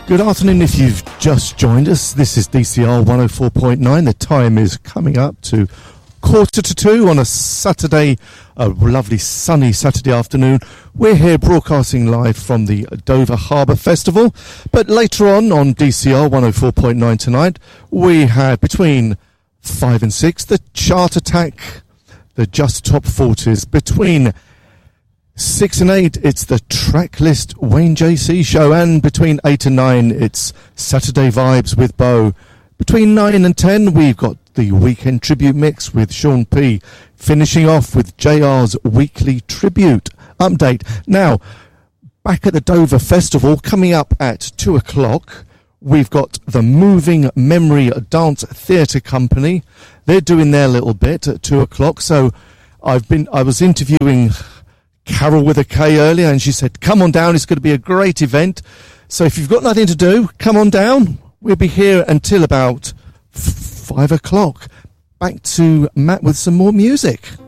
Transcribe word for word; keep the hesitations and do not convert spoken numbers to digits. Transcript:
Good afternoon if you've just joined us. This is D C R one oh four point nine. The time is coming up to quarter to two on a Saturday, a lovely sunny Saturday afternoon. We're here broadcasting live from the Dover Harbour Festival. But later on on D C R one oh four point nine tonight, we had between five and six the Chart Attack, the Just Top forties. Between Six and eight, it's the Tracklist Wayne J C show, and between eight and nine, it's Saturday Vibes with Bo. Between nine and ten, we've got the Weekend Tribute Mix with Sean P, finishing off with J R's Weekly Tribute Update. Now, back at the Dover Festival, coming up at two o'clock, we've got the Moving Memory Dance Theatre Company. They're doing their little bit at two o'clock, so I've been, I was interviewing Carol with a K earlier, and she said, come on down, it's going to be a great event. So if you've got nothing to do, come on down. We'll be here until about f- five o'clock. Back to Matt with some more music.